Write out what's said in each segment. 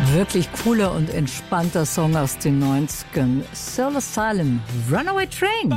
Wirklich cooler und entspannter Song aus den 90ern. Soul Asylum, Runaway Train.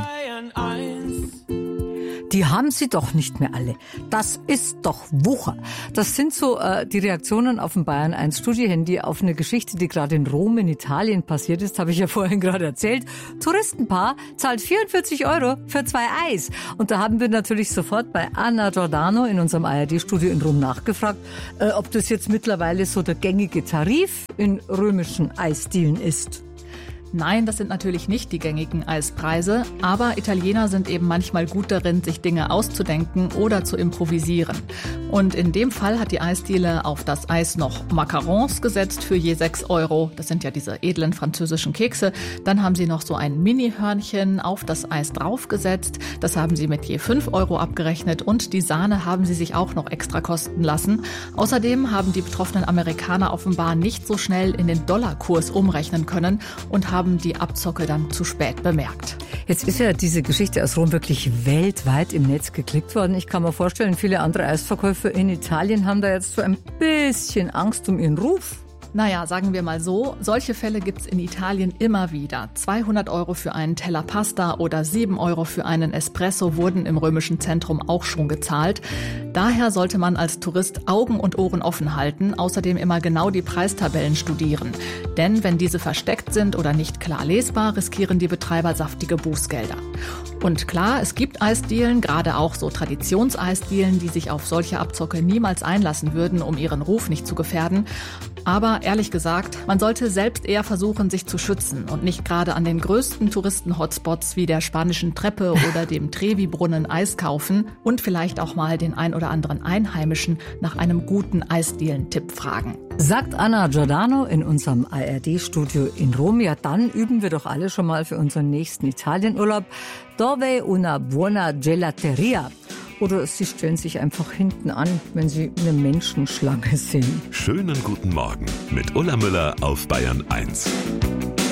Die haben sie doch nicht mehr alle. Das ist doch Wucher. Das sind so die Reaktionen auf dem Bayern 1 Studiohandy auf eine Geschichte, die gerade in Rom in Italien passiert ist, habe ich ja vorhin gerade erzählt. Touristenpaar zahlt 44 € für 2 Eis. Und da haben wir natürlich sofort bei Anna Giordano in unserem ARD-Studio in Rom nachgefragt, ob das jetzt mittlerweile so der gängige Tarif in römischen Eisdielen ist. Nein, das sind natürlich nicht die gängigen Eispreise, aber Italiener sind eben manchmal gut darin, sich Dinge auszudenken oder zu improvisieren. Und in dem Fall hat die Eisdiele auf das Eis noch Macarons gesetzt für je 6 €. Das sind ja diese edlen französischen Kekse. Dann haben sie noch so ein Mini-Hörnchen auf das Eis draufgesetzt. Das haben sie mit je 5 € abgerechnet und die Sahne haben sie sich auch noch extra kosten lassen. Außerdem haben die betroffenen Amerikaner offenbar nicht so schnell in den Dollarkurs umrechnen können und haben die Abzocke dann zu spät bemerkt. Jetzt ist ja diese Geschichte aus Rom wirklich weltweit im Netz geklickt worden. Ich kann mir vorstellen, viele andere Eisverkäufer in Italien haben da jetzt so ein bisschen Angst um ihren Ruf. Naja, sagen wir mal so, solche Fälle gibt's in Italien immer wieder. 200 € für einen Teller Pasta oder 7 € für einen Espresso wurden im römischen Zentrum auch schon gezahlt. Daher sollte man als Tourist Augen und Ohren offen halten, außerdem immer genau die Preistabellen studieren. Denn wenn diese versteckt sind oder nicht klar lesbar, riskieren die Betreiber saftige Bußgelder. Und klar, es gibt Eisdielen, gerade auch so Traditionseisdielen, die sich auf solche Abzocke niemals einlassen würden, um ihren Ruf nicht zu gefährden. Aber ehrlich gesagt, man sollte selbst eher versuchen, sich zu schützen und nicht gerade an den größten Touristen-Hotspots wie der Spanischen Treppe oder dem Trevi-Brunnen Eis kaufen und vielleicht auch mal den ein oder anderen Einheimischen nach einem guten Eisdielen-Tipp fragen. Sagt Anna Giordano in unserem ARD-Studio in Rom. Ja, dann üben wir doch alle schon mal für unseren nächsten Italienurlaub. Dove una buona gelateria. Oder Sie stellen sich einfach hinten an, wenn Sie eine Menschenschlange sehen. Schönen guten Morgen mit Ulla Müller auf Bayern 1.